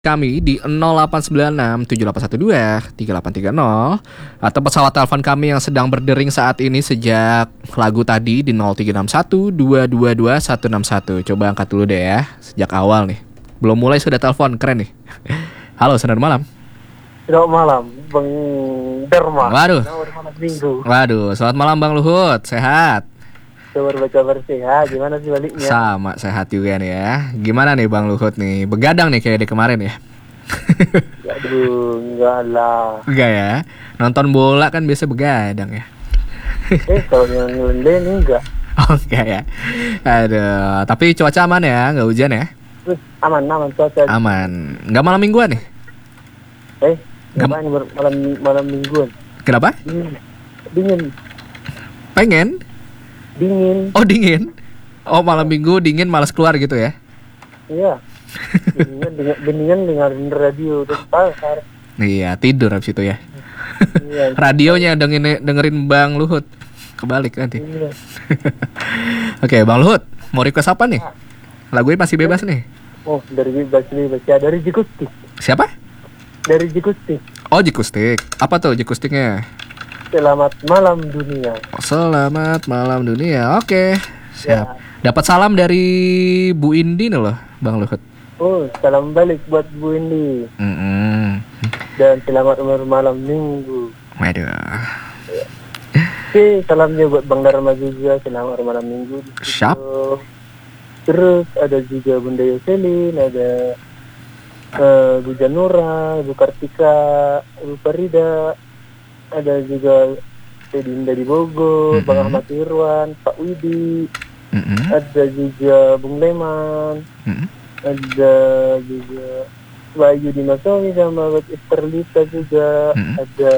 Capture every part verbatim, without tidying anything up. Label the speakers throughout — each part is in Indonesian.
Speaker 1: kami di nol delapan sembilan enam tujuh delapan satu dua tiga delapan tiga nol atau pesawat telepon kami yang sedang berdering saat ini sejak lagu tadi di nol tiga enam satu dua dua dua satu enam satu. Coba angkat dulu deh ya, sejak awal nih. Belum mulai sudah telepon, keren nih. Halo, selamat malam.
Speaker 2: Selamat malam, Bang Derma.
Speaker 1: Waduh.
Speaker 2: Selamat malam minggu.
Speaker 1: Waduh, selamat malam Bang Luhut, sehat?
Speaker 2: Kabar-kabar sehat, gimana sih baliknya?
Speaker 1: Sama, sehat juga nih ya. Gimana nih Bang Luhut nih? Begadang nih kayak di kemarin ya?
Speaker 2: Aduh, enggak lah.
Speaker 1: Enggak ya? Nonton bola kan biasa begadang ya?
Speaker 2: Eh, kalau yang ngelenden enggak.
Speaker 1: Oh enggak ya? Aduh, tapi cuaca aman ya? Nggak hujan ya?
Speaker 2: Terus aman, aman cuaca.
Speaker 1: Aman. Nggak malam mingguan nih?
Speaker 2: Eh, ngapain ber- malam malam mingguan?
Speaker 1: Kenapa?
Speaker 2: Dingin. Dingin.
Speaker 1: Pengen?
Speaker 2: Dingin.
Speaker 1: Oh dingin? Oh malam minggu dingin malas keluar gitu ya?
Speaker 2: Iya. Dingin dengan dingin dengerin radio terus pasar.
Speaker 1: Iya, tidur habis itu ya.
Speaker 2: Iya.
Speaker 1: Radionya dengerin, dengerin Bang Luhut. Kebalik nanti.
Speaker 2: Iya.
Speaker 1: Oke, Bang Luhut, mau request apa nih? Lagunya masih bebas nih.
Speaker 2: Oh, dari Basri baca dari Jikustik.
Speaker 1: Siapa?
Speaker 2: Dari Jikustik.
Speaker 1: Oh, Jikustik. Apa tuh Jikustiknya?
Speaker 2: Selamat malam dunia.
Speaker 1: Selamat malam dunia. Oke, siap.
Speaker 2: Ya.
Speaker 1: Dapat salam dari Bu Indi nih loh, Bang Luhut.
Speaker 2: Oh, salam balik buat Bu Indi.
Speaker 1: Mm-mm.
Speaker 2: Dan selamat malam minggu.
Speaker 1: Waduh.
Speaker 2: Oke, salamnya buat Bang Dharma juga, selamat malam minggu.
Speaker 1: Siap.
Speaker 2: Terus ada juga Bunda Yoselin, ada uh, Bu Janura, Bu Kartika, Bu Farida, ada juga Dinda di Bogor,
Speaker 1: Mm-hmm.
Speaker 2: Bang Ahmad Irwan, Pak Widi,
Speaker 1: Mm-mm.
Speaker 2: ada juga Bung Leman,
Speaker 1: Mm-mm.
Speaker 2: ada juga Bayu Dimasowi sama buat Esterlita juga,
Speaker 1: Mm-mm.
Speaker 2: ada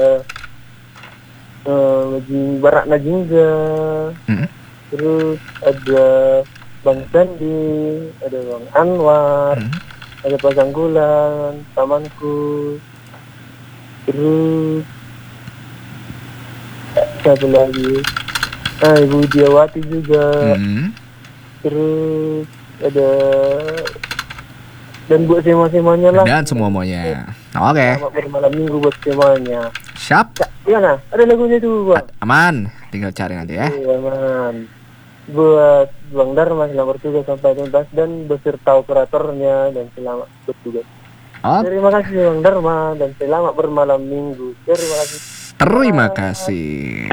Speaker 2: uh, Barak Najingga,
Speaker 1: Mm-mm.
Speaker 2: terus ada Bang Sandi, ada Bang Anwar,
Speaker 1: Mm-mm.
Speaker 2: ada Pak Sanggulan, tamanku, terus satu lagi, ah Ibu Diawati juga,
Speaker 1: Mm-mm.
Speaker 2: terus ada dan buat semua-semuanya lah.
Speaker 1: Dan semua maunya. Oke,
Speaker 2: Selamat bermalam minggu buat semuanya.
Speaker 1: siap.
Speaker 2: Cak, gimana? Ada lagunya tuh, Bang.
Speaker 1: Aman, tinggal cari nanti ya.
Speaker 2: Iya, man. Buat Bang Dharma selamat bertugas sampai tuntas dan beserta operatornya dan selamat bertugas.
Speaker 1: Oh,
Speaker 2: Terima kasih Bang Dharma dan selamat bermalam minggu. Terima kasih.
Speaker 1: terima kasih.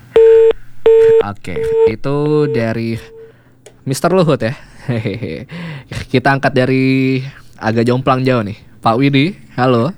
Speaker 1: Oke, itu dari Mister Luhut ya. Hehehe. Kita angkat dari agak jomplang jauh nih. Pak Widi, halo.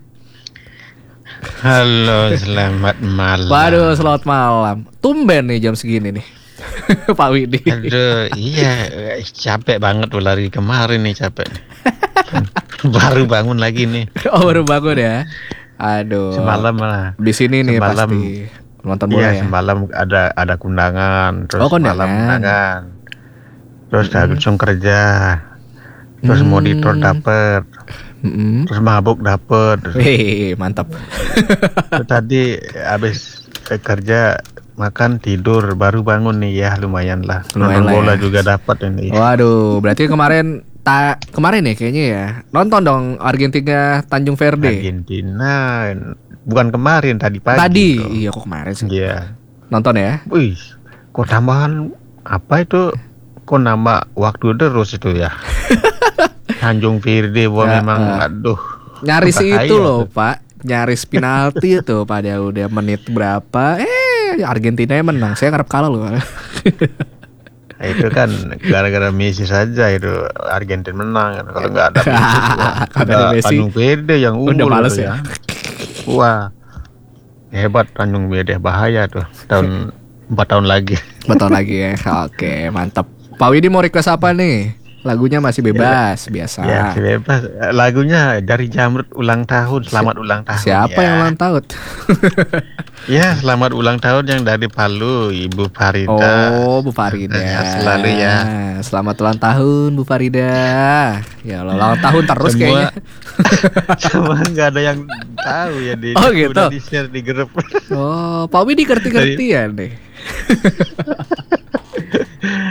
Speaker 3: Halo, selamat malam.
Speaker 1: Waduh, selamat malam. Tumben nih jam segini nih. Pak Widi.
Speaker 3: Aduh, iya, capek banget tuh lari kemarin nih capek. Baru bangun lagi nih.
Speaker 1: Oh, baru bangun ya. Aduh.
Speaker 3: Semalam lah.
Speaker 1: Di sini nih
Speaker 3: Semalam.
Speaker 1: pasti nonton bola
Speaker 3: Iya,
Speaker 1: ya.
Speaker 3: semalam ada ada kundangan, terus
Speaker 1: Oh, kondangan.
Speaker 3: malam kundangan. Terus hmm. langsung kerja. Terus
Speaker 1: Hmm.
Speaker 3: monitor dapet,
Speaker 1: Mm-mm.
Speaker 3: terus mabuk dapet.
Speaker 1: Wih, mantap.
Speaker 3: Terus tadi habis kerja makan tidur baru bangun nih ya, lumayan lah.
Speaker 1: Lumayan
Speaker 3: Nonton
Speaker 1: lah
Speaker 3: bola
Speaker 1: ya.
Speaker 3: juga dapat ini.
Speaker 1: Waduh, berarti kemarin ta kemarin ya kayaknya ya. Nonton dong Argentina Tanjung Verde.
Speaker 3: Argentina bukan kemarin, tadi pagi.
Speaker 1: Tadi.
Speaker 3: tuh.
Speaker 1: Iya, kok kemarin sih.
Speaker 3: Iya.
Speaker 1: Nonton ya?
Speaker 3: Wih, kok tambahan apa itu? Kok nama waktu terus itu ya? Tanjung Verde, wah
Speaker 1: Ya,
Speaker 3: memang
Speaker 1: uh,
Speaker 3: aduh.
Speaker 1: Nyaris
Speaker 3: bahaya
Speaker 1: itu loh,
Speaker 3: tuh.
Speaker 1: Pak. Nyaris penalti tuh pada udah menit berapa. Eh, Argentina menang. Saya ngarep kalah loh.
Speaker 3: Nah, itu kan gara-gara Messi saja itu Argentina menang kan. Kalau nggak ada Messi, wah,
Speaker 1: Kalau ada
Speaker 3: udah
Speaker 1: Messi,
Speaker 3: Tanjung Verde yang unggul.
Speaker 1: udah males
Speaker 3: tuh
Speaker 1: ya.
Speaker 3: Wah, hebat Tanjung Verde, bahaya tuh. Tahun empat tahun lagi.
Speaker 1: Betul lagi ya. Oke, mantap. Pak Widi mau request apa nih? Lagunya masih bebas, biasa.
Speaker 3: Ya, bebas. Lagunya dari Jamrut ulang tahun, selamat
Speaker 1: Si-
Speaker 3: ulang tahun.
Speaker 1: Siapa
Speaker 3: ya.
Speaker 1: yang ulang tahun?
Speaker 3: Ya, selamat ulang tahun yang dari Palu, Ibu Farida.
Speaker 1: Oh, Bu Farida.
Speaker 3: Ya, selalu ya.
Speaker 1: Selamat ulang tahun, Bu Farida. Ya, Allah, ulang tahun terus
Speaker 3: Semua-
Speaker 1: kayaknya.
Speaker 3: Cuma nggak ada yang tahu ya di
Speaker 1: Oh, gitu.
Speaker 3: udah di share di grup.
Speaker 1: Oh, Pak Widi ngerti-ngertian deh.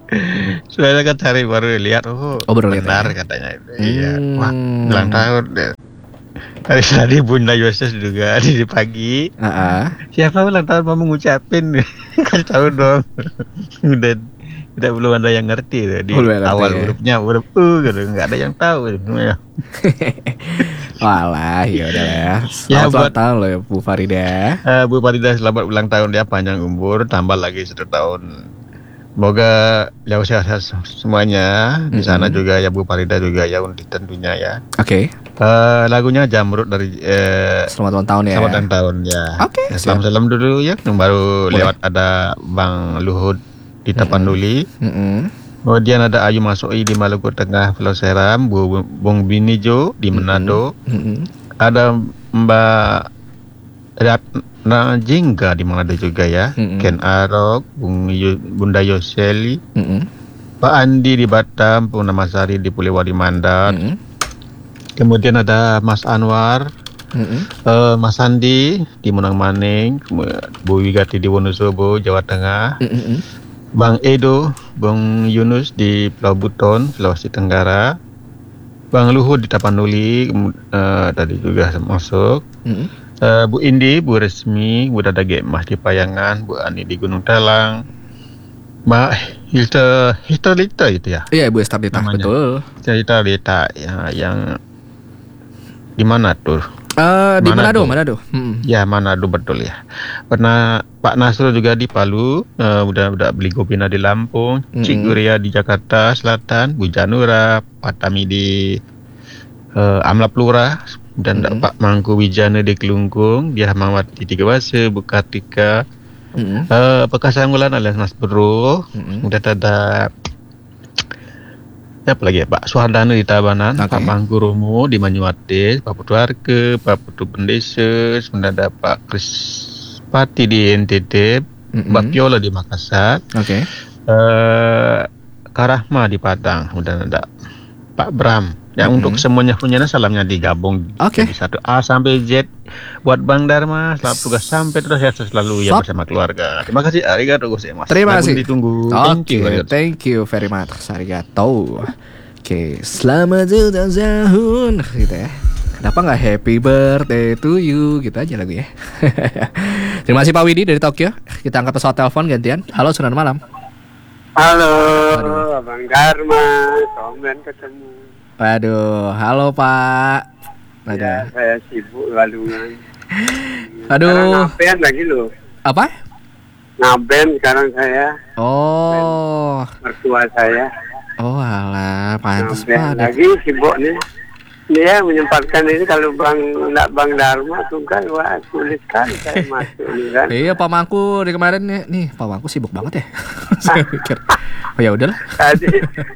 Speaker 3: Saya kan cari baru lihat, oh,
Speaker 1: Oh, baru lihat
Speaker 3: benar
Speaker 1: ya?
Speaker 3: katanya itu. Iya, wah,
Speaker 1: Hmm.
Speaker 3: ulang tahun deh. Tadi tadi Bunda Yoses juga di pagi.
Speaker 1: Ah,
Speaker 3: Siapa ulang tahun mau mengucapin? Kasih tahu dong. Udah tidak belum ada yang ngerti tuh. Di
Speaker 1: Belum ada yang ngerti,
Speaker 3: awal
Speaker 1: ya.
Speaker 3: hurufnya huruf U gitu, nggak ada yang tahu. Ya.
Speaker 1: walah, ya udah ya.
Speaker 3: Ya,
Speaker 1: Selamat ulang
Speaker 3: buat-
Speaker 1: tahun loh ya, Bu Farida.
Speaker 3: Eh, Bu Farida selamat ulang tahun dia, panjang umur, tambah lagi satu tahun. Semoga ya sehat semuanya. Di sana
Speaker 1: Mm-mm.
Speaker 3: juga ya Bu Farida juga ya undi tentunya ya.
Speaker 1: Oke,
Speaker 3: Eh, lagunya Jamrut dari eh,
Speaker 1: selamat ulang tahun ya.
Speaker 3: Selamat ulang tahun ya.
Speaker 1: Oke,
Speaker 3: Ya, salam salam dulu ya. Yang baru
Speaker 1: Boleh.
Speaker 3: lewat ada Bang Luhut di Tapanuli.
Speaker 1: Mm-mm.
Speaker 3: Kemudian ada Ayu Masoi di Maluku Tengah, Pulau Seram, Bu Bung Binijo di Manado.
Speaker 1: Mm-mm.
Speaker 3: Ada Mbak Ratna Jingga di Manado juga ya.
Speaker 1: Mm-mm.
Speaker 3: Ken Arok, Bung Yu- Bunda Yoseli,
Speaker 1: Mm-mm.
Speaker 3: Pak Andi di Batam, Purnamasari di Polewali Mandar.
Speaker 1: Mm-mm.
Speaker 3: Kemudian ada Mas Anwar,
Speaker 1: Mm-mm.
Speaker 3: eh, Mas Andi di Munang Maning, Bu Wigati di Wonosobo, Jawa Tengah,
Speaker 1: Mm-mm.
Speaker 3: Bang Edo, Bang Yunus di Pulau Buton, Sulawesi Tenggara, Bang Luhut di Tapanuli, kemu- eh, tadi juga masuk.
Speaker 1: Mm-mm.
Speaker 3: Eh, Bu Indi, Bu Resmi, Bu Dada Mas di Payangan, Bu Ani di Gunung Talang, Mbak Hilta Hilta Lita itu ya,
Speaker 1: Iya, Bu Esther Dita,
Speaker 3: Namanya.
Speaker 1: betul.
Speaker 3: cerita Lita ya, yang di mana tuh?
Speaker 1: Eh, di Manado,
Speaker 3: Manado.
Speaker 1: Manado. Mm-mm.
Speaker 3: Ya Manado betul ya. Pernah Pak Nasrul juga di Palu, eh, udah udah beli Gopina di Lampung,
Speaker 1: Mm-mm.
Speaker 3: Cik Guria di Jakarta Selatan, Bu Janura, Pak Tami di eh, Amlap Lurah, dan
Speaker 1: Mm-mm.
Speaker 3: Pak Mangku Wijana di Kelungkung, dia Hamawati di Gewase, Bu Kartika,
Speaker 1: Mm-mm.
Speaker 3: eh, Pekasanggulan alias Mas Bro,
Speaker 1: Mm-mm.
Speaker 3: udah ada apa lagi ya, Pak Suhardana di Tabanan,
Speaker 1: Oke.
Speaker 3: Pak Mangku Romo di Banyuatis, Pak Putu Arke, Pak Putu Pendesa, kemudian ada Pak Krispati di N T T,
Speaker 1: Mm-mm.
Speaker 3: Mbak Piola di Makassar,
Speaker 1: Oke.
Speaker 3: eh Karahma di Padang, kemudian ada Pak Bram. Yang
Speaker 1: Mm-mm.
Speaker 3: untuk semuanya punya salamnya digabung
Speaker 1: Oke.
Speaker 3: jadi satu A sampai Z. Buat Bang Dharma, selamat tugas sampai terus sehat selalu ya
Speaker 1: Stop.
Speaker 3: bersama keluarga. Terima kasih, arigato gozaimasu.
Speaker 1: Terima
Speaker 3: Lagu
Speaker 1: kasih.
Speaker 3: ditunggu. Thank
Speaker 1: Oke,
Speaker 3: you, arigato.
Speaker 1: thank you very much. Arigato. Oke, selamat ulang tahun gitu ya. Kenapa nggak happy birthday to you gitu aja lagu ya. Terima kasih Pak Widi dari Tokyo. Kita angkat pesawat telepon gantian. Halo, selamat malam.
Speaker 2: Halo,
Speaker 1: Aduh.
Speaker 2: Abang Dharma, tumben ketemu.
Speaker 1: Waduh, halo Pak.
Speaker 2: Ya,
Speaker 1: Ada.
Speaker 2: saya sibuk lalungan.
Speaker 1: Aduh.
Speaker 2: Sekarang ngaben lagi loh.
Speaker 1: Apa?
Speaker 2: Ngaben sekarang saya,
Speaker 1: Oh.
Speaker 2: mertua saya.
Speaker 1: Oh, alah, pantas
Speaker 2: Ngaben
Speaker 1: Pak.
Speaker 2: lagi sibuk nih. Dia menyempatkan ini kalau Bang nak Bang Dharma tunggal, wah sulit sekali saya masuk nih kan.
Speaker 1: Iya, Pak Mangku di kemarin nih, nih Pak Mangku sibuk banget ya. Saya pikir. Oh ya udahlah.
Speaker 2: Tadi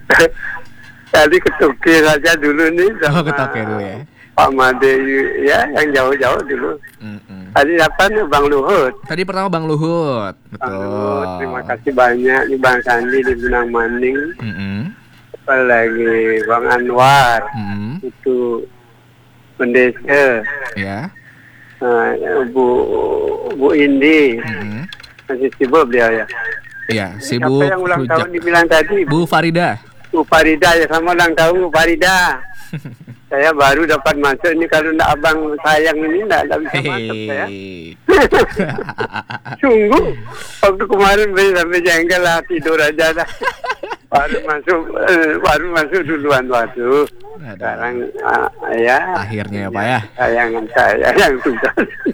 Speaker 2: tadi ketuki saja dulu nih
Speaker 1: Oh, ketoke dulu ya.
Speaker 2: Pak Made ya yang jauh-jauh dulu.
Speaker 1: Mm-mm.
Speaker 2: Tadi apa nih Bang Luhut?
Speaker 1: Tadi pertama Bang Luhut.
Speaker 2: Bang
Speaker 1: Betul.
Speaker 2: Luhut, terima kasih banyak nih Bang Sandi di Benang Maning.
Speaker 1: Mm-mm.
Speaker 2: Apalagi Bang Anwar
Speaker 1: Mm-mm.
Speaker 2: itu pendesa.
Speaker 1: Ya.
Speaker 2: Nah, Bu Bu Indi
Speaker 1: Mm-mm.
Speaker 2: masih sibuk beliau ya.
Speaker 1: Iya,
Speaker 2: Siapa
Speaker 1: sibuk
Speaker 2: yang ulang
Speaker 1: rujak.
Speaker 2: tahun dibilang tadi?
Speaker 1: Bu Farida.
Speaker 2: Bu Farida ya, sama ulang tahun Bu Farida. Saya baru dapat masuk ini, kalau ndak abang sayang ini ndak ndak bisa masuk saya.
Speaker 1: Hei.
Speaker 2: Sungguh waktu kemarin saya sampai jengkel lah, tidur aja dah. Baru masuk eh, baru masuk duluan waktu.
Speaker 1: Ada.
Speaker 2: Sekarang ah, ya
Speaker 1: Akhirnya ya Pak ya.
Speaker 2: sayangan saya yang tugas.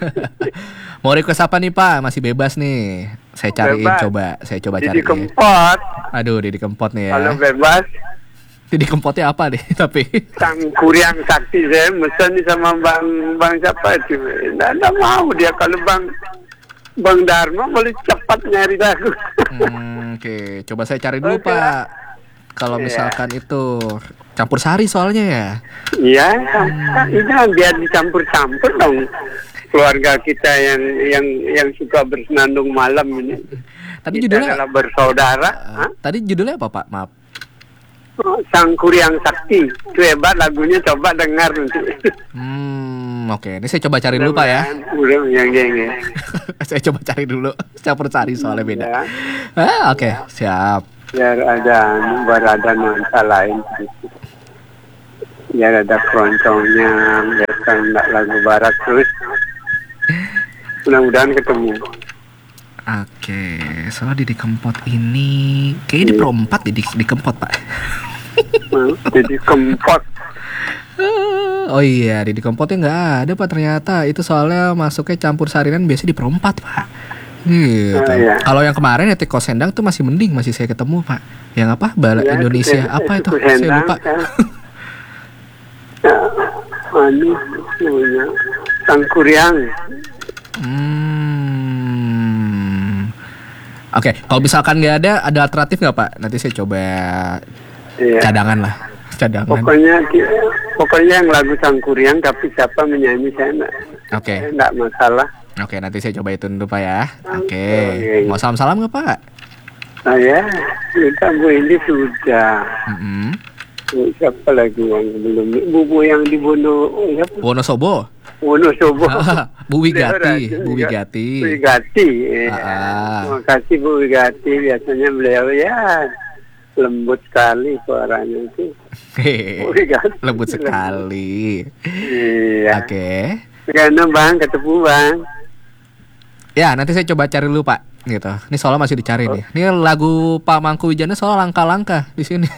Speaker 1: Mau request apa nih Pak? Masih bebas nih. Saya cariin
Speaker 2: Bebas.
Speaker 1: coba. Saya coba
Speaker 2: Jadi
Speaker 1: cariin.
Speaker 2: Kempot,
Speaker 1: Aduh, Didi Kempot nih ya.
Speaker 2: kalau bebas
Speaker 1: Didi Kempotnya apa nih? Tapi
Speaker 2: Sang Kuryang Sakti saya mesen nih sama Bang Bang siapa itu. Nggak, nggak mau dia, kalau Bang Bang Dharma boleh cepat nyari aku.
Speaker 1: Hmm, oke, coba saya cari dulu
Speaker 2: Oke.
Speaker 1: Pak. Kalau
Speaker 2: Iya.
Speaker 1: misalkan itu campur sari soalnya ya.
Speaker 2: Iya, ini biar dicampur-campur dong keluarga kita yang yang yang suka bersenandung malam ini.
Speaker 1: Tadi
Speaker 2: Kita
Speaker 1: judulnya
Speaker 2: adalah bersaudara.
Speaker 1: eh,
Speaker 2: Hah?
Speaker 1: tadi judulnya apa Pak? Maaf.
Speaker 2: Oh, Sang Kuryang Sakti, itu hebat lagunya, coba dengar nanti.
Speaker 1: Hmm, oke. Ini saya coba cari dulu Pak ya.
Speaker 2: Udah yang geng ya.
Speaker 1: Saya coba cari dulu. Campur sari soalnya beda.
Speaker 2: Ya.
Speaker 1: Ah, oke, siap.
Speaker 2: biar ada biar ada nuansa lain gitu. Biar ada keroncongnya, biar kan nggak lagu barat terus. Mudah-mudahan ketemu.
Speaker 1: Oke, soalnya Didi Kempot ini kayaknya di Pro empat Didi, Didi Kempot, Pak.
Speaker 2: Jadi Kempot.
Speaker 1: Oh iya, Didi Kempotnya nggak ada, Pak, ternyata. Itu soalnya masuknya campur sarinan biasanya di Pro empat, Pak. Gitu.
Speaker 2: Oh, iya.
Speaker 1: Kalau yang kemarin ya Tiko Sendang tuh masih mending, masih saya ketemu, Pak. Yang apa? Bala
Speaker 2: Ya,
Speaker 1: Indonesia
Speaker 2: Tiko-
Speaker 1: apa itu?
Speaker 2: Tiko
Speaker 1: Saya
Speaker 2: Sendang,
Speaker 1: lupa.
Speaker 2: ya. Ya, anu namanya Tangkuriang.
Speaker 1: Hmm. Oke, kalau misalkan nggak ada, ada alternatif nggak, Pak? Nanti saya coba
Speaker 2: Iya.
Speaker 1: cadangan lah, cadangan.
Speaker 2: Pokoknya pokoknya yang lagu Tangkuriang tapi siapa menyanyi saya enggak.
Speaker 1: Oke.
Speaker 2: Saya enggak masalah.
Speaker 1: Oke, nanti saya coba itu dulu, Pak, ya. Oke.
Speaker 2: Oke.
Speaker 1: Mau salam-salam nggak, Pak?
Speaker 2: Saya kita Bu ini sudah.
Speaker 1: Mm-mm.
Speaker 2: Bu, siapa lagi yang belum? Bu yang di Bono, oh, siapa?
Speaker 1: Wonosobo.
Speaker 2: Wonosobo.
Speaker 1: Bu Wigati,
Speaker 2: Beliau
Speaker 1: Bu
Speaker 2: rajin,
Speaker 1: Wigati.
Speaker 2: Bu Wigati. Ya.
Speaker 1: Ah.
Speaker 2: Terima kasih Bu Wigati. Biasanya beliau ya lembut sekali suaranya itu. Bu Wigati.
Speaker 1: Lembut sekali.
Speaker 2: Iya.
Speaker 1: Oke.
Speaker 2: Karena Bang, ketemu Bang.
Speaker 1: Ya, nanti saya coba cari dulu, Pak. Gitu. Ini soalnya masih dicari nih. Ini lagu Pak Mangku Wijana soal langka-langka di sini.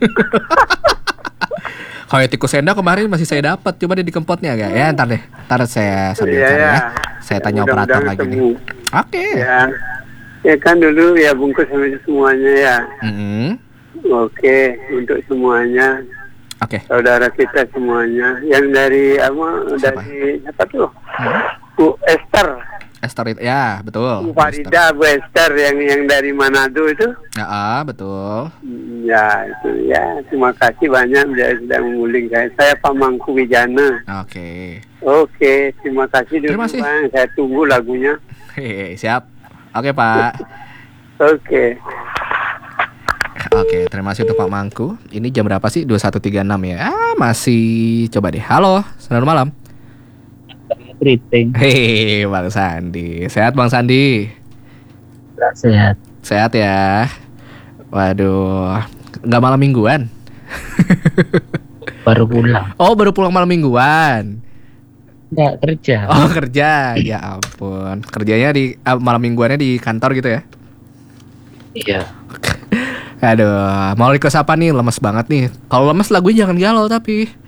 Speaker 1: Kalau yang Tikus Senda kemarin masih saya dapat, coba deh di Kempotnya agak. Ya, ntar deh. Ntar saya sambil
Speaker 2: Iya,
Speaker 1: cari
Speaker 2: ya.
Speaker 1: ya. Saya tanya
Speaker 2: Mudah-mudahan
Speaker 1: operator lagi
Speaker 2: ketemu.
Speaker 1: nih. Oke.
Speaker 2: Ya. Ya kan dulu ya bungkus sama semuanya ya.
Speaker 1: Mm-mm.
Speaker 2: Oke, untuk semuanya.
Speaker 1: Oke.
Speaker 2: Saudara kita semuanya. Yang dari apa?
Speaker 1: Siapa?
Speaker 2: Dari apa tuh?
Speaker 1: Hmm.
Speaker 2: Bu Esther.
Speaker 1: Esther itu, ya betul.
Speaker 2: Bu Farida, Bu Esther yang yang dari Manado itu.
Speaker 1: Ya, ah, betul.
Speaker 2: Ya, itu ya. Terima kasih banyak dia sudah menguling saya. Saya Pak Mangku Wijana.
Speaker 1: Oke.
Speaker 2: Oke, terima kasih dulu
Speaker 1: Terima kasih.
Speaker 2: Bang. Saya tunggu lagunya.
Speaker 1: Hehe, siap. Oke, Pak.
Speaker 2: Oke.
Speaker 1: Oke, terima kasih untuk Pak Mangku. Ini jam berapa sih? dua puluh satu tiga puluh enam ya. Ah, masih coba deh. Halo, selamat malam.
Speaker 4: Keriting.
Speaker 1: Hei, Bang Sandi. Sehat, Bang Sandi?
Speaker 4: Sehat.
Speaker 1: Sehat ya. Waduh, nggak malam mingguan?
Speaker 4: Baru pulang.
Speaker 1: Oh, baru pulang malam mingguan.
Speaker 4: Nggak kerja.
Speaker 1: Oh, kerja. Ya ampun. Kerjanya di ah, malam mingguannya di kantor gitu ya?
Speaker 4: Iya.
Speaker 1: Aduh, mau request apa nih? Lemes banget nih. Kalau lemes lagunya jangan galau tapi.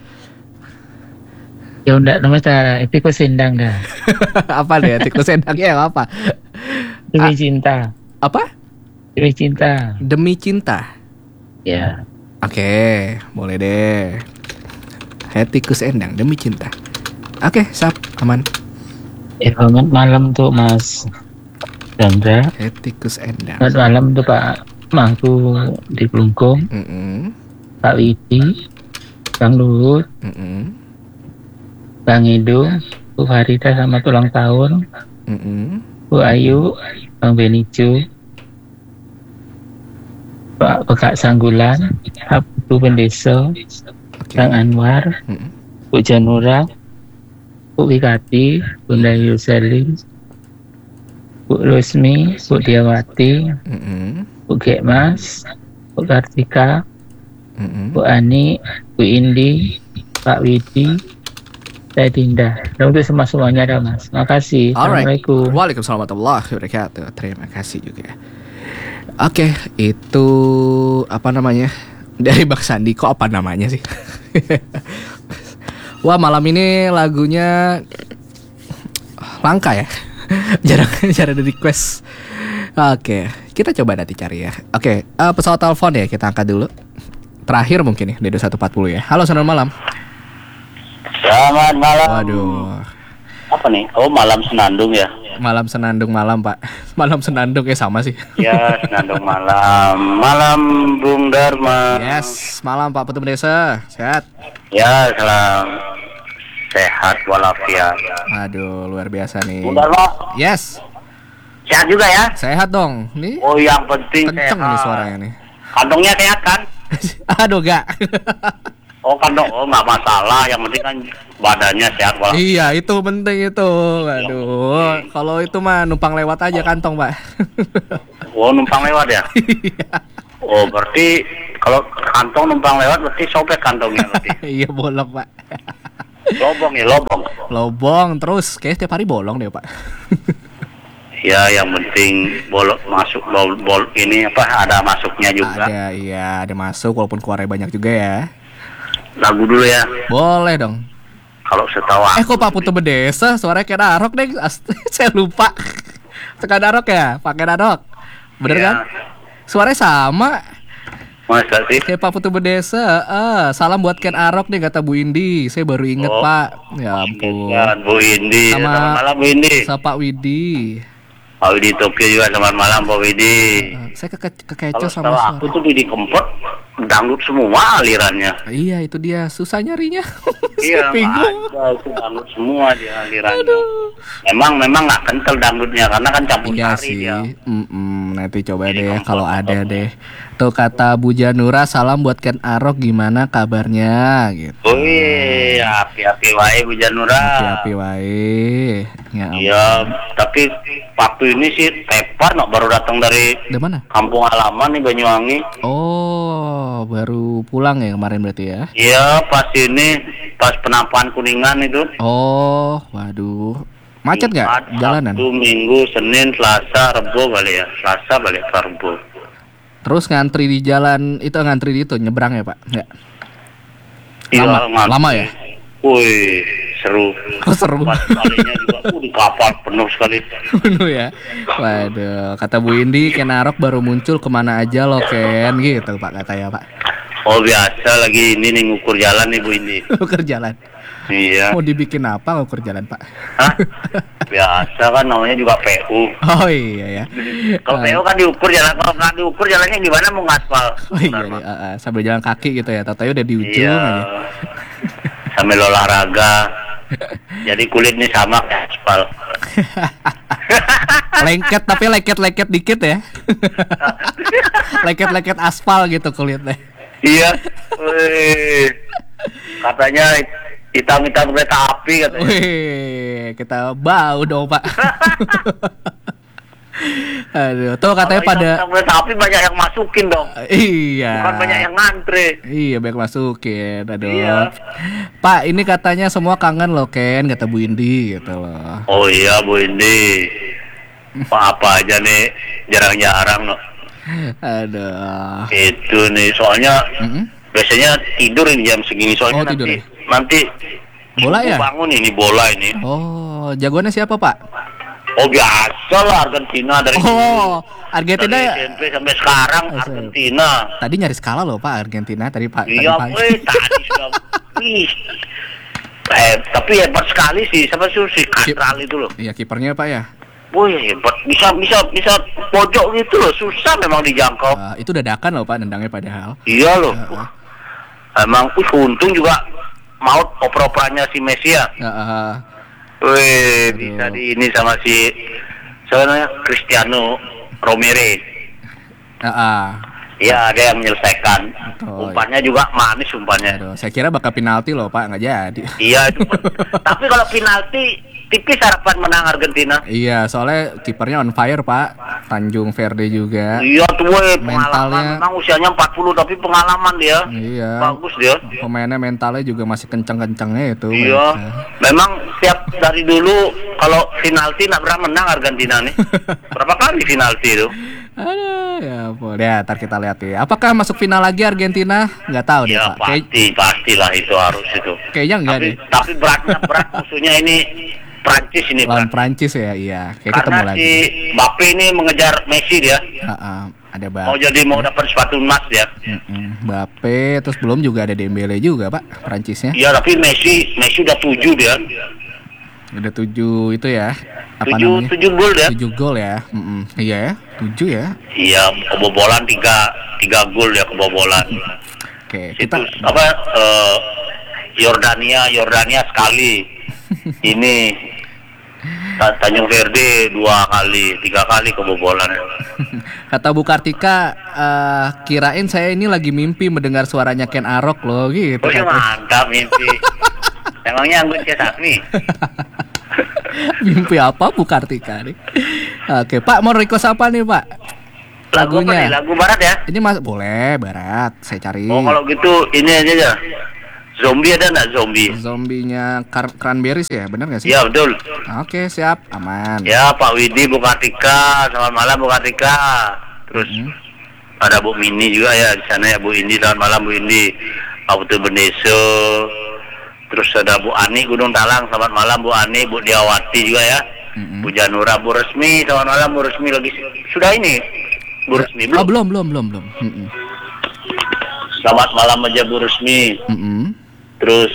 Speaker 4: Ya udah nama saya Tikus Sendang dah.
Speaker 1: Apa deh? Tikus Sendangnya yang apa?
Speaker 4: Demi
Speaker 1: Ah.
Speaker 4: cinta.
Speaker 1: Apa?
Speaker 4: Demi cinta.
Speaker 1: Demi cinta.
Speaker 4: Ya.
Speaker 1: Oke, boleh deh. Hai Tikus Endang, demi cinta. Oke, sap, aman.
Speaker 4: Eh banget malam tuh Mas Chandra.
Speaker 1: Hai Tikus Endang.
Speaker 4: Selamat malam tuh Pak Mangku di Kelungkung,
Speaker 1: Mm-mm,
Speaker 4: Pak Widi, Bang Luhut,
Speaker 1: mm-mm,
Speaker 4: Bang Edo, Bu Farida sama ulang tahun,
Speaker 1: mm-mm.
Speaker 4: Bu Ayu, Bang Benicio, Pak Bekak Sanggulan, Pak Bu Pendeso,
Speaker 1: Oke.
Speaker 4: Bang Anwar,
Speaker 1: Mm-mm.
Speaker 4: Bu Janura, Bu Wikati, Bunda Yuseli, Bu Rusmi, Bu Diawati,
Speaker 1: Mm-mm,
Speaker 4: Bu Gekmas, Bu Kartika,
Speaker 1: mm-mm.
Speaker 4: Bu Ani, Bu Indi, Pak Widi, saya Dinda. Dan untuk semua semuanya dah Mas. Makasih.
Speaker 1: Alright.
Speaker 4: Assalamualaikum.
Speaker 1: Waalaikumsalam warahmatullahi wabarakatuh. Terima kasih juga. Oke, itu apa namanya? Dari Bang Sandi. Kok apa namanya sih? Wah, malam ini lagunya langka ya. Jarang jarang ada request. Oke, kita coba nanti cari ya. Oke, eh, pesawat telepon ya kita angkat dulu. Terakhir mungkin ya di dua puluh satu empat puluh ya. Halo, selamat malam.
Speaker 5: Selamat malam.
Speaker 1: Waduh.
Speaker 5: Apa nih? Oh, malam Senandung ya.
Speaker 1: Malam Senandung malam, Pak. Malam Senandung ya sama sih.
Speaker 5: Ya, Senandung malam. Malam Bung Dharma.
Speaker 1: Yes, malam Pak Putu Desa. Sehat.
Speaker 5: Ya, salam sehat walafiat.
Speaker 1: Aduh, luar biasa nih.
Speaker 5: Bung Dharma,
Speaker 1: Yes,
Speaker 5: sehat juga ya?
Speaker 1: sehat dong. Nih,
Speaker 5: Oh, yang penting
Speaker 1: kenceng
Speaker 5: sehat.
Speaker 1: nih suaranya nih.
Speaker 5: Kantongnya sehat kan?
Speaker 1: Aduh, gak.
Speaker 5: Oh, kantong. Oh, nggak masalah. Yang penting kan badannya sehat walafiat.
Speaker 1: Iya, itu penting itu. Aduh, kalau itu mah numpang lewat aja kantong, Pak.
Speaker 5: Oh, numpang lewat ya?
Speaker 1: Iya.
Speaker 5: Oh, berarti kalau kantong numpang lewat berarti sobek kantongnya berarti.
Speaker 1: Iya bolong Pak.
Speaker 5: Lobong ya, lobong.
Speaker 1: Lobong terus kayak setiap hari bolong deh Pak.
Speaker 5: Ya, yang penting bolong masuk bol, bol ini apa ada masuknya juga.
Speaker 1: Ada, iya ada masuk walaupun keluarnya banyak juga ya.
Speaker 5: Lagu dulu ya.
Speaker 1: Boleh dong.
Speaker 5: Kalau setahu
Speaker 1: Eh
Speaker 5: aku.
Speaker 1: kok Pak Putu Bedesa suaranya kayak Narok deh. Ast- Saya lupa. Suka Narok ya, pakai Narok. Bener
Speaker 5: Iya.
Speaker 1: kan? Suaranya sama.
Speaker 5: Masa sih?
Speaker 1: Kayak Pak Putu Bedesa. Ah, salam buat Ken Arok nih kata Bu Indi. Saya baru inget
Speaker 5: Oh.
Speaker 1: Pak. Ya ampun.
Speaker 5: Dan Bu Indi.
Speaker 1: Sama-
Speaker 5: Selamat malam Bu Indi.
Speaker 1: Sama Pak Widi.
Speaker 5: Pak Widi Tokyo juga selamat malam Pak Widi.
Speaker 1: Eh, saya ke
Speaker 5: Kalau
Speaker 1: kekecoh sama
Speaker 5: setahu
Speaker 1: suara.
Speaker 5: aku tuh di Kempot dangdut semua alirannya.
Speaker 1: Iya itu dia susah nyarinya.
Speaker 5: Iya,
Speaker 1: Saya bingung.
Speaker 5: ada itu dangdut semua dia alirannya. Memang memang nggak kental dangdutnya karena kan campur
Speaker 1: Iya
Speaker 5: sari
Speaker 1: sih.
Speaker 5: dia.
Speaker 1: Mm-mm, nanti coba
Speaker 5: Jadi
Speaker 1: deh ya
Speaker 5: kompor,
Speaker 1: kalau
Speaker 5: kompor.
Speaker 1: ada deh. Tuh kata Bu Janura salam buat Ken Arok gimana kabarnya gitu.
Speaker 5: Wih, api-api wae Bu Janura.
Speaker 1: Api-api wae. Ya ampun.
Speaker 5: Iya, tapi waktu ini sih tepar nok baru datang dari
Speaker 1: Dari mana?
Speaker 5: kampung halaman nih Banyuwangi.
Speaker 1: Oh, baru pulang ya kemarin berarti ya?
Speaker 5: Iya, pas ini pas penampakan Kuningan itu.
Speaker 1: Oh, waduh. Macet nggak
Speaker 5: Jumat,
Speaker 1: jalanan?
Speaker 5: Sabtu, Minggu, Senin, Selasa, Rebo balik ya. Selasa balik ke Rebo.
Speaker 1: Terus ngantri di jalan itu ngantri di itu nyebrang ya Pak? Nggak?
Speaker 5: Iya,
Speaker 1: Lama,
Speaker 5: ngantri.
Speaker 1: lama ya?
Speaker 5: Wih, seru.
Speaker 1: Oh, seru.
Speaker 5: Pas kalinya juga, uh, di kapal penuh sekali.
Speaker 1: Penuh ya. Waduh, kata Bu Indi Ken Arok baru muncul kemana aja lo Ken gitu Pak katanya Pak.
Speaker 5: Oh biasa lagi ini nih ngukur jalan nih Bu Indi.
Speaker 1: Ukur jalan.
Speaker 5: Iya.
Speaker 1: Mau dibikin apa ukur jalan Pak?
Speaker 5: Hah? Biasa kan namanya juga P U.
Speaker 1: Oh iya ya.
Speaker 5: Kalau P U kan diukur jalan, kalau nggak diukur jalannya gimana mau ngaspal?
Speaker 1: Oh iya deh, uh, uh, sambil jalan kaki gitu ya. Tahu-tahu udah di ujung
Speaker 5: Iya.
Speaker 1: aja.
Speaker 5: Sambil olahraga. Jadi kulit nih sama kayak aspal.
Speaker 1: Lengket tapi lengket-lengket dikit ya. Lengket-lengket aspal gitu kulitnya.
Speaker 5: Iya. Wih. Katanya hitam-hitam kereta api katanya.
Speaker 1: Wih, kita bau dong Pak. Aduh, tuh katanya
Speaker 5: Kalau
Speaker 1: pada
Speaker 5: hitam-hitam kereta api banyak yang masukin dong.
Speaker 1: iya.
Speaker 5: Bukan banyak yang ngantri.
Speaker 1: Iya, banyak masukin. Aduh.
Speaker 5: Iya.
Speaker 1: Pak, ini katanya semua kangen loh Ken, kata Bu Indi gitu loh.
Speaker 5: Oh iya Bu Indi. Apa, apa aja nih jarang-jarang no.
Speaker 1: Aduh.
Speaker 5: Itu nih soalnya
Speaker 1: Mm-mm.
Speaker 5: biasanya tidur ini jam segini soalnya
Speaker 1: Oh, tidur
Speaker 5: nanti
Speaker 1: ya?
Speaker 5: nanti
Speaker 1: Bola
Speaker 5: subuh
Speaker 1: ya?
Speaker 5: bangun ini bola ini.
Speaker 1: Oh, jagoannya siapa Pak?
Speaker 5: Oh biasa lah Argentina dari
Speaker 1: Oh, Argentina
Speaker 5: dari
Speaker 1: ya.
Speaker 5: S M P sampai sekarang
Speaker 1: Oh, saya-
Speaker 5: Argentina.
Speaker 1: Tadi nyaris kalah loh Pak Argentina tadi Pak.
Speaker 5: Iya,
Speaker 1: tadi pagi.
Speaker 5: weh, tadi sudah. Wih. Eh, tapi hebat sekali sih. Siapa sih si Katral itu loh?
Speaker 1: Iya kipernya Pak ya.
Speaker 5: Wih, hebat. Bisa bisa bisa pojok gitu loh. Susah memang dijangkau.
Speaker 1: Uh, itu dadakan loh Pak nendangnya padahal.
Speaker 5: Iya loh.
Speaker 1: Uh, uh,
Speaker 5: Emang uh, untung juga maut oper-operannya si Messi ya.
Speaker 1: uh, uh,
Speaker 5: Wih,
Speaker 1: Aduh.
Speaker 5: bisa di ini sama si sebenarnya Cristiano Romero.
Speaker 1: uh, uh.
Speaker 5: Ya, ada yang menyelesaikan.
Speaker 1: Betul.
Speaker 5: Umpannya juga manis umpannya.
Speaker 1: Aduh, saya kira bakal penalti loh Pak, nggak jadi.
Speaker 5: Iya itu. Tapi kalau penalti tipis harapan menang Argentina.
Speaker 1: Iya, soalnya kipernya on fire Pak, Tanjung Verde juga.
Speaker 5: Iya tuh, weh,
Speaker 1: Mentalnya-
Speaker 5: pengalaman. Memang usianya empat puluh tapi pengalaman dia.
Speaker 1: Iya.
Speaker 5: Bagus dia.
Speaker 1: Pemainnya mentalnya juga masih kencang-kencangnya itu.
Speaker 5: Iya.
Speaker 1: mereka.
Speaker 5: Memang tiap dari dulu kalau penalti nggak pernah menang Argentina nih. Berapa kali penalti itu?
Speaker 1: Aduh, ya ampun. Ya, ntar kita lihat ya. Apakah masuk final lagi Argentina? Nggak tahu deh
Speaker 5: Ya
Speaker 1: Pak. Kayak-
Speaker 5: pasti, pastilah itu harus itu.
Speaker 1: kayaknya enggak
Speaker 5: Tapi,
Speaker 1: deh.
Speaker 5: tapi beratnya berat musuhnya ini Prancis ini
Speaker 1: Lawan
Speaker 5: berat.
Speaker 1: Prancis ya, iya. Kayak ketemu
Speaker 5: Karena
Speaker 1: lagi.
Speaker 5: si Mbappe ini mengejar Messi dia.
Speaker 1: Ah, ah, ada
Speaker 5: Mau
Speaker 1: Mbappe.
Speaker 5: jadi mau dapat sepatu emas dia.
Speaker 1: Mm-mm. Mbappe, terus belum juga ada Dembele juga Pak, Prancisnya.
Speaker 5: Iya tapi Messi Messi udah tujuh dia.
Speaker 1: Udah tujuh itu ya. Apa
Speaker 5: Tujuh
Speaker 1: namanya?
Speaker 5: tujuh gol dia.
Speaker 1: Tujuh gol ya. Mm-mm. Iya ya, tujuh ya.
Speaker 5: Iya kebobolan tiga tiga gol dia kebobolan.
Speaker 1: Oke,
Speaker 5: Itu
Speaker 1: kita
Speaker 5: apa? eh, Yordania Yordania sekali. Ini Ta- Tanjung Verde dua kali, tiga kali kebobolan.
Speaker 1: kata Bu Kartika, eh, kirain saya ini lagi mimpi mendengar suaranya Ken Arok loh gitu.
Speaker 5: Oh, ya
Speaker 1: katanya.
Speaker 5: mantap mimpi. Emangnya Anggun cetak nih?
Speaker 1: Mimpi apa Bu Kartika nih? Oke, Pak mau request apa nih Pak?
Speaker 5: Lagu apa nih?
Speaker 1: lagunya.
Speaker 5: Lagu barat ya?
Speaker 1: Ini mas boleh barat, saya cari.
Speaker 5: Oh kalau gitu ini aja ya. Zombie ada nggak zombie?
Speaker 1: Zombinya Kar- Cranberries ya, benar nggak sih?
Speaker 5: Iya betul.
Speaker 1: Oke siap, aman.
Speaker 5: Ya Pak Widi, Bu Kartika, selamat malam Bu Kartika. Terus
Speaker 1: Hmm.
Speaker 5: ada Bu Mini juga ya di sana ya Bu Indi, selamat malam Bu Indi. Pak Putu Beneso. Terus ada Bu Ani Gunung Talang, selamat malam Bu Ani, Bu Diawati juga ya.
Speaker 1: Mm-mm.
Speaker 5: Bu Janura, Bu Resmi, selamat malam Bu Resmi lagi sudah ini Bu Resmi
Speaker 1: Oh,
Speaker 5: belum?
Speaker 1: belum belum belum belum. Mm-mm.
Speaker 5: Selamat malam aja Bu Resmi.
Speaker 1: Mm-mm.
Speaker 5: Terus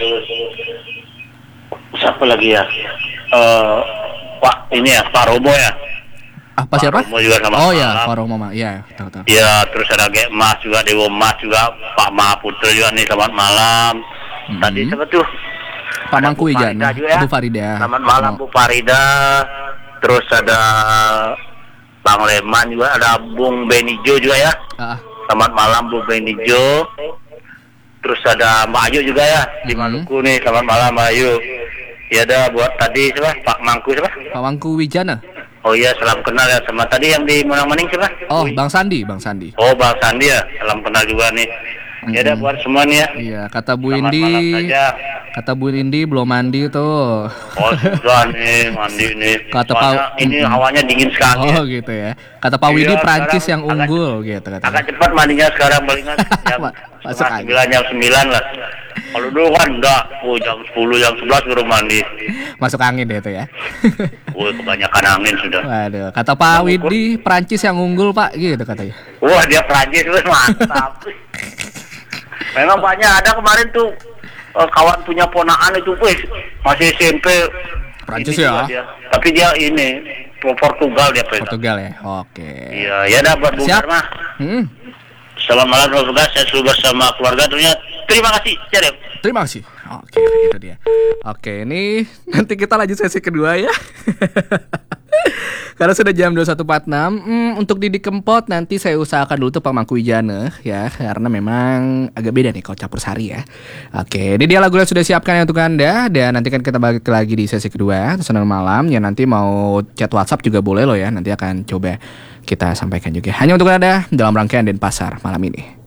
Speaker 5: siapa lagi ya? Eh Pak ini ya Pak Romo ya.
Speaker 1: Apa siapa?
Speaker 5: Pak Romo juga sama.
Speaker 1: Oh ya, Pak Romo, ya, tahu tahu.
Speaker 5: Ya, terus ada Gek Mas juga, Dewo Mas juga, Pak Mahaputra juga nih, selamat malam.
Speaker 1: Mm-mm.
Speaker 5: Tadi siapa tuh?
Speaker 1: Pak
Speaker 5: Ada
Speaker 1: Mangku
Speaker 5: Bu
Speaker 1: Wijan,
Speaker 5: Farida juga ya.
Speaker 1: Bu Farida.
Speaker 5: Selamat malam Bu Farida. Terus ada Bang Leman juga, ada Bung Benijo juga ya.
Speaker 1: Ah,
Speaker 5: Selamat malam Bu Benijo. Terus ada Mbak Ayu juga ya di
Speaker 1: Mhm.
Speaker 5: Maluku nih, selamat malam Mbak Ayu. Ya ada buat tadi siapa? Pak Mangku siapa?
Speaker 1: Pak Mangku Wijana.
Speaker 5: Oh iya, salam kenal ya sama tadi yang di Menang Mening siapa?
Speaker 1: Oh, Bang Sandi, Bang Sandi.
Speaker 5: Oh Bang Sandi ya, salam kenal juga nih. Ya udah
Speaker 1: Mhm.
Speaker 5: buat semua nih ya.
Speaker 1: Iya, kata Bu
Speaker 5: Selamat
Speaker 1: Indi.
Speaker 5: malam saja.
Speaker 1: Kata Bu Indi belum mandi tuh.
Speaker 5: Oh sudah nih mandi nih.
Speaker 1: Kata
Speaker 5: Soalnya
Speaker 1: Pak-
Speaker 5: ini
Speaker 1: Mm-mm.
Speaker 5: hawanya dingin sekali.
Speaker 1: Oh gitu ya. Kata Pak
Speaker 5: Iya,
Speaker 1: Widi Prancis yang
Speaker 5: sekarang agak-
Speaker 1: unggul gitu
Speaker 5: Agak
Speaker 1: katanya.
Speaker 5: cepat mandinya sekarang palingan jam
Speaker 1: Ma- masuk
Speaker 5: setengah
Speaker 1: aja.
Speaker 5: sembilan jam sembilan lah. Kalau dulu kan enggak, oh jam sepuluh jam sebelas baru mandi.
Speaker 1: Masuk angin deh itu ya.
Speaker 5: Wah kebanyakan angin sudah.
Speaker 1: Waduh, kata Pak Widi Prancis yang unggul Pak gitu katanya.
Speaker 5: Wah dia Prancis weh, mantap. Memang banyak ada kemarin tuh eh, kawan punya ponaan itu weh masih S M P.
Speaker 1: Prancis
Speaker 5: Ini
Speaker 1: ya?
Speaker 5: juga dia. Tapi dia ini Portugal dia pegang.
Speaker 1: Portugal ya. Oke.
Speaker 5: Iya, ya dah buat Bung
Speaker 1: Siap.
Speaker 5: Dharma.
Speaker 1: Hmm,
Speaker 5: Selamat malam semoga saya selalu bersama keluarga tentunya. Terima kasih, Cerep.
Speaker 1: terima kasih. Oke, itu dia. Oke, ini nanti kita lanjut sesi kedua ya. Karena sudah jam dua puluh satu empat puluh enam. Hmm, untuk Didi Kempot nanti saya usahakan dulu tuh Pak Mangku Wijana ya, karena memang agak beda nih kalau campur sari ya. Oke, ini dia lagu yang sudah siapkan untuk Anda, dan nanti kan kita balik lagi di sesi kedua Senang Malam ya. Nanti mau chat WhatsApp juga boleh loh ya. Nanti akan coba kita sampaikan juga hanya untuk Anda dalam rangkaian Denpasar malam ini.